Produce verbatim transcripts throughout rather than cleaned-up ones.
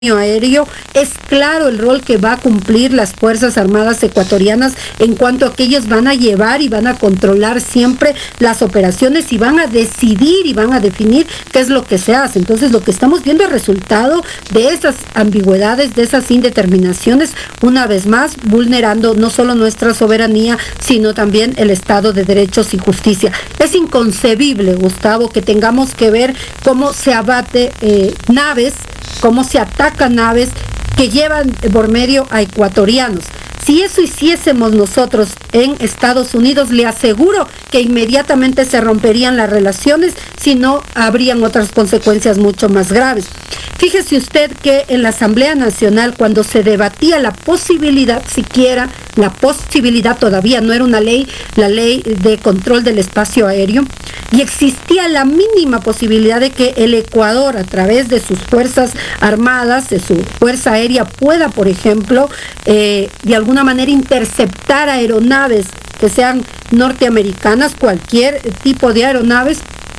aéreo. Es claro el rol que va a cumplir las Fuerzas Armadas ecuatorianas en cuanto a que ellos van a llevar y van a controlar siempre las operaciones y van a decidir y van a definir qué es lo que se hace. Entonces lo que estamos viendo es el resultado de esas ambigüedades, de esas indeterminaciones, una vez más vulnerando no solo nuestra soberanía, sino también el Estado de Derechos y Justicia. Es inconcebible, Gustavo, que tengamos que ver cómo se abate eh, naves, cómo se atacan naves que llevan por medio a ecuatorianos. Si eso hiciésemos nosotros en Estados Unidos, le aseguro que inmediatamente se romperían las relaciones, si no habrían otras consecuencias mucho más graves. Fíjese usted que en la Asamblea Nacional, cuando se debatía la posibilidad, siquiera la posibilidad, todavía no era una ley, la ley de control del espacio aéreo, y existía la mínima posibilidad de que el Ecuador, a través de sus fuerzas armadas, de su fuerza aérea, pueda, por ejemplo, eh, de alguna manera interceptar aeronaves que sean norteamericanas, cualquier tipo de aeronaves,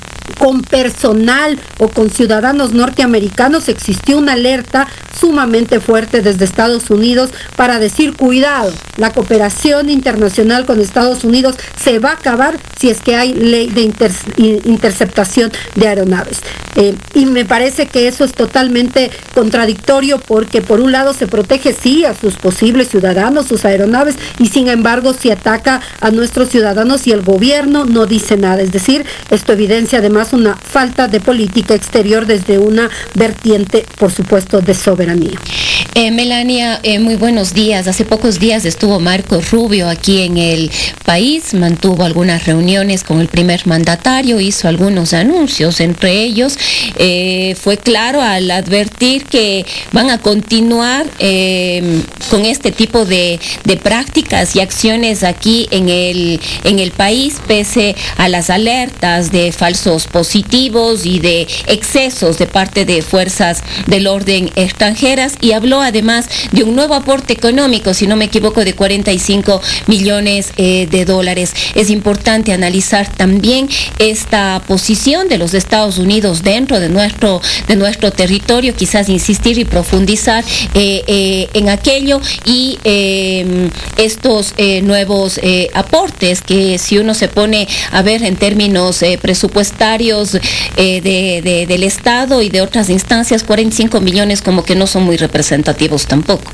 con personal o con ciudadanos norteamericanos. Existió una alerta sumamente fuerte desde Estados Unidos para decir, cuidado, la cooperación internacional con Estados Unidos se va a acabar si es que hay ley de inter interceptación de aeronaves. Eh, y me parece que eso es totalmente contradictorio, porque por un lado se protege sí a sus posibles ciudadanos, sus aeronaves, y sin embargo se ataca a nuestros ciudadanos y el gobierno no dice nada. Es decir, esto evidencia además una falta de política exterior desde una vertiente, por supuesto, de soberanía. Eh, Melania, eh, muy buenos días. Hace pocos días estuvo Marco Rubio aquí en el país, mantuvo algunas reuniones con el primer mandatario, hizo algunos anuncios, entre ellos eh, fue claro al advertir que van a continuar eh, con este tipo de, de prácticas y acciones aquí en el, en el país, pese a las alertas de falsos positivos y de excesos de parte de fuerzas del orden extranjeras, y habló además de un nuevo aporte económico, si no me equivoco, de cuarenta y cinco millones eh, de dólares. Es importante analizar también esta posición de los Estados Unidos dentro de nuestro, de nuestro territorio, quizás insistir y profundizar eh, eh, en aquello y eh, estos eh, nuevos eh, aportes que, si uno se pone a ver en términos eh, presupuestarios eh, de, de, del Estado y de otras instancias, cuarenta y cinco millones como que no son muy representativos tampoco.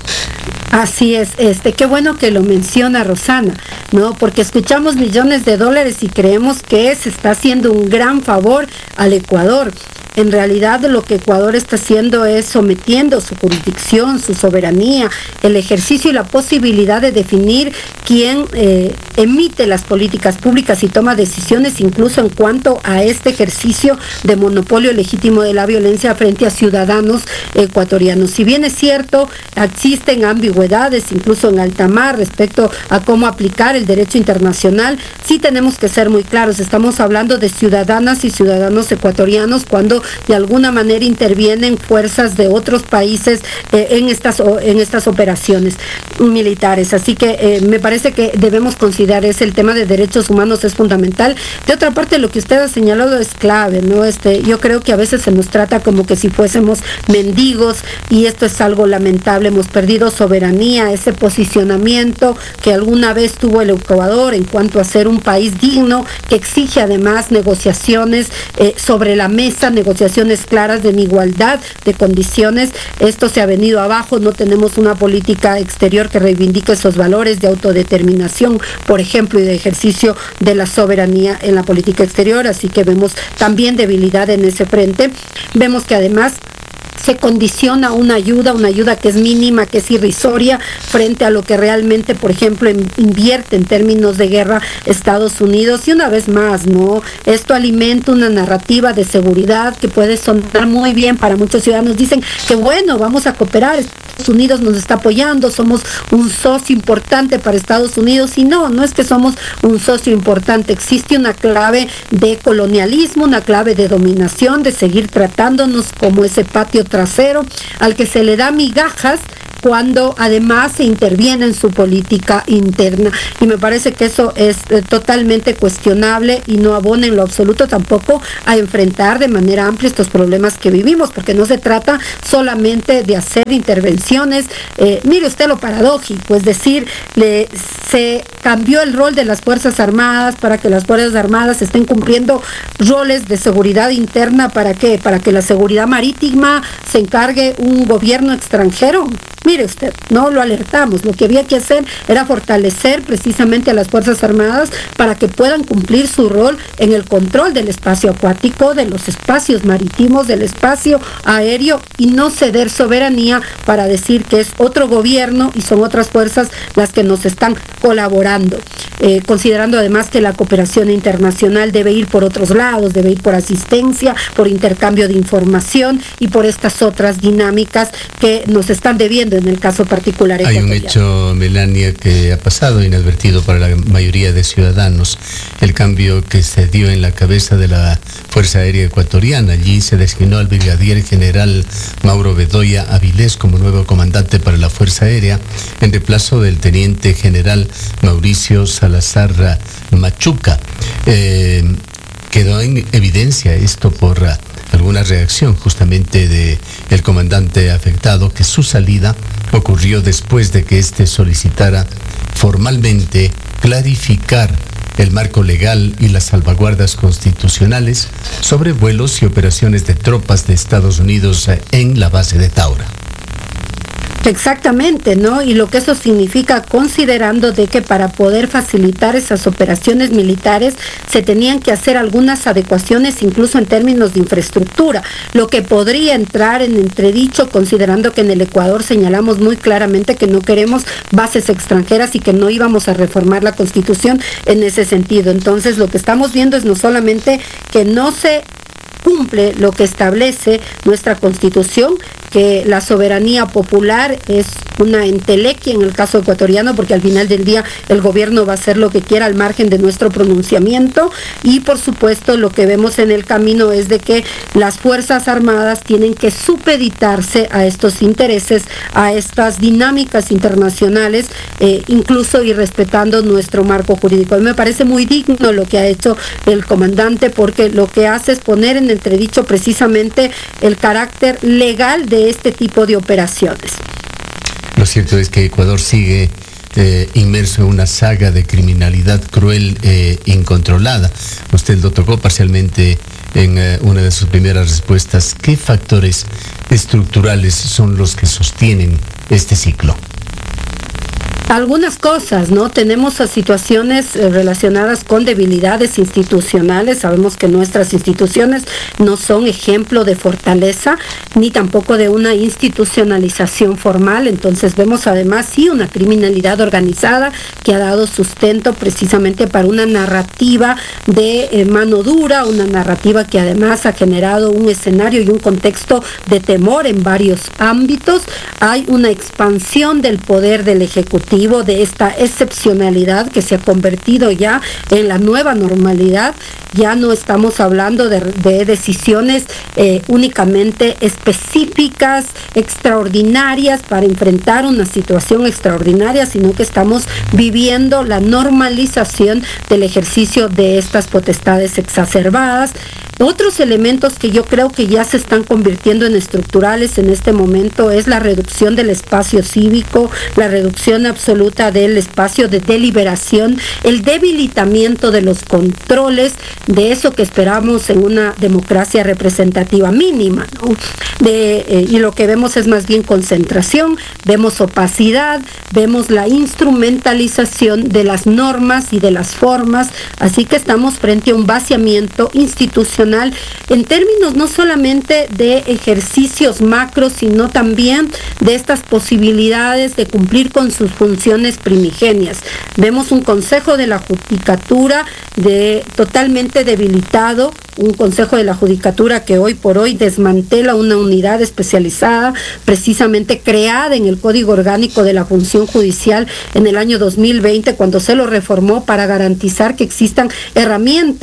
Así es, este, qué bueno que lo menciona Rosana, ¿no? Porque escuchamos millones de dólares y creemos que se está haciendo un gran favor al Ecuador. En realidad lo que Ecuador está haciendo es sometiendo su jurisdicción, su soberanía, el ejercicio y la posibilidad de definir quién eh, emite las políticas públicas y toma decisiones, incluso en cuanto a este ejercicio de monopolio legítimo de la violencia frente a ciudadanos ecuatorianos. Si bien es cierto, existen ambigüedades, incluso en alta mar, respecto a cómo aplicar el derecho internacional, sí tenemos que ser muy claros. Estamos hablando de ciudadanas y ciudadanos ecuatorianos cuando de alguna manera intervienen fuerzas de otros países eh, en estas en estas operaciones militares. Así que eh, me parece que debemos considerar ese, el tema de derechos humanos es fundamental. De otra parte, lo que usted ha señalado es clave, ¿no? Este, yo creo que a veces se nos trata como que si fuésemos mendigos, y esto es algo lamentable. Hemos perdido soberanía, ese posicionamiento que alguna vez tuvo el Ecuador en cuanto a ser un país digno, que exige además negociaciones eh, sobre la mesa, negociaciones claras de igualdad de condiciones. Esto se ha venido abajo. No tenemos una política exterior que reivindique esos valores de autodeterminación, por ejemplo, y de ejercicio de la soberanía en la política exterior. Así que vemos también debilidad en ese frente. Vemos que además se condiciona una ayuda, una ayuda que es mínima, que es irrisoria, frente a lo que realmente, por ejemplo, invierte en términos de guerra Estados Unidos. Y una vez más, ¿no? Esto alimenta una narrativa de seguridad que puede sonar muy bien para muchos ciudadanos. Dicen que bueno, vamos a cooperar, Estados Unidos nos está apoyando, somos un socio importante para Estados Unidos. Y no, no es que somos un socio importante, existe una clave de colonialismo, una clave de dominación, de seguir tratándonos como ese patio trasero al que se le da migajas cuando además se interviene en su política interna. Y me parece que eso es eh, totalmente cuestionable y no abona en lo absoluto tampoco a enfrentar de manera amplia estos problemas que vivimos, porque no se trata solamente de hacer intervenciones. Eh, mire usted lo paradójico, es decir, le, se cambió el rol de las Fuerzas Armadas para que las Fuerzas Armadas estén cumpliendo roles de seguridad interna. ¿Para qué? Para que la seguridad marítima se encargue un gobierno extranjero. Mire usted, no lo alertamos. Lo que había que hacer era fortalecer precisamente a las Fuerzas Armadas para que puedan cumplir su rol en el control del espacio acuático, de los espacios marítimos, del espacio aéreo, y no ceder soberanía para decir que es otro gobierno y son otras fuerzas las que nos están colaborando. Eh, considerando además que la cooperación internacional debe ir por otros lados, debe ir por asistencia, por intercambio de información y por estas otras dinámicas que nos están debiendo en el caso particular ecuatoriano. Hay un hecho, Melania, que ha pasado inadvertido para la mayoría de ciudadanos: el cambio que se dio en la cabeza de la Fuerza Aérea Ecuatoriana. Allí se designó al brigadier general Mauro Bedoya Avilés como nuevo comandante para la Fuerza Aérea, en reemplazo del teniente general Mauricio Salazar Machuca. Eh, quedó en evidencia esto por uh, alguna reacción justamente de el comandante afectado, que su salida ocurrió después de que éste solicitara formalmente clarificar el marco legal y las salvaguardas constitucionales sobre vuelos y operaciones de tropas de Estados Unidos en la base de Taura. Exactamente, ¿no? Y lo que eso significa, considerando de que para poder facilitar esas operaciones militares se tenían que hacer algunas adecuaciones incluso en términos de infraestructura, lo que podría entrar en entredicho, considerando que en el Ecuador señalamos muy claramente que no queremos bases extranjeras y que no íbamos a reformar la Constitución en ese sentido. Entonces, lo que estamos viendo es no solamente que no se cumple lo que establece nuestra Constitución, que la soberanía popular es una entelequia en el caso ecuatoriano, porque al final del día el gobierno va a hacer lo que quiera al margen de nuestro pronunciamiento, y por supuesto lo que vemos en el camino es de que las Fuerzas Armadas tienen que supeditarse a estos intereses, a estas dinámicas internacionales, eh, incluso y respetando nuestro marco jurídico. A mí me parece muy digno lo que ha hecho el comandante, porque lo que hace es poner en entredicho precisamente el carácter legal de este tipo de operaciones. Lo cierto es que Ecuador sigue eh, inmerso en una saga de criminalidad cruel e eh, incontrolada. Usted lo tocó parcialmente en eh, una de sus primeras respuestas. ¿Qué factores estructurales son los que sostienen este ciclo? Algunas cosas, ¿no? Tenemos a situaciones eh, relacionadas con debilidades institucionales. Sabemos que nuestras instituciones no son ejemplo de fortaleza, ni tampoco de una institucionalización formal. Entonces vemos además sí una criminalidad organizada que ha dado sustento precisamente para una narrativa de eh, mano dura, una narrativa que además ha generado un escenario y un contexto de temor en varios ámbitos. Hay una expansión del poder del Ejecutivo, de esta excepcionalidad que se ha convertido ya en la nueva normalidad. Ya no estamos hablando de, de decisiones eh, únicamente específicas, extraordinarias para enfrentar una situación extraordinaria, sino que estamos viviendo la normalización del ejercicio de estas potestades exacerbadas. Otros elementos que yo creo que ya se están convirtiendo en estructurales en este momento es la reducción del espacio cívico, la reducción absoluta del espacio de deliberación, el debilitamiento de los controles, de eso que esperamos en una democracia representativa mínima, ¿no? De, eh, y lo que vemos es más bien concentración, vemos opacidad, vemos la instrumentalización de las normas y de las formas, así que estamos frente a un vaciamiento institucional en términos no solamente de ejercicios macros, sino también de estas posibilidades de cumplir con sus funciones primigenias. Vemos un Consejo de la Judicatura de, totalmente debilitado, un Consejo de la Judicatura que hoy por hoy desmantela una unidad especializada precisamente creada en el Código Orgánico de la Función Judicial en el año dos mil veinte, cuando se lo reformó para garantizar que existan herramientas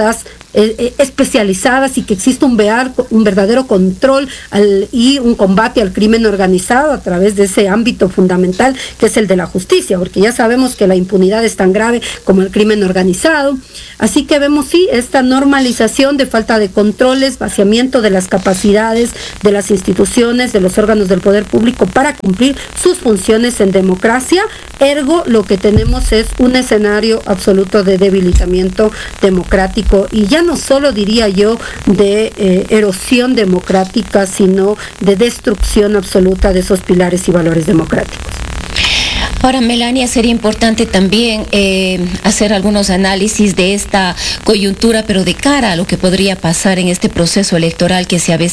eh, eh, especializadas y que existe un, vear, un verdadero control al, y un combate al crimen organizado a través de ese ámbito fundamental que es el de la justicia, porque ya sabemos que la impunidad es tan grave como el crimen organizado. Así que vemos, sí, esta normalización de falta de controles, vaciamiento de las capacidades de las instituciones, de los órganos del poder público para cumplir sus funciones en democracia. Ergo, lo que tenemos es un escenario absoluto de debilitamiento democrático y ya no solo, diría yo, de eh, erosión democrática, sino de destrucción absoluta de esos pilares y valores democráticos. Ahora, Melania, sería importante también eh, hacer algunos análisis de esta coyuntura, pero de cara a lo que podría pasar en este proceso electoral que se avecina